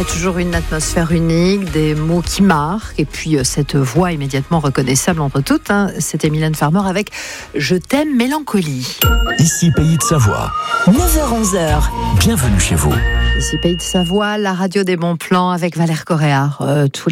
Et toujours une atmosphère unique, des mots qui marquent, et puis cette voix immédiatement reconnaissable entre toutes. C'était Mylène Farmer avec « Je t'aime Mélancolie ». Ici Pays de Savoie. 9h-11h. Bienvenue chez vous. Ici Pays de Savoie, la radio des bons plans avec Valère Coréard. Tous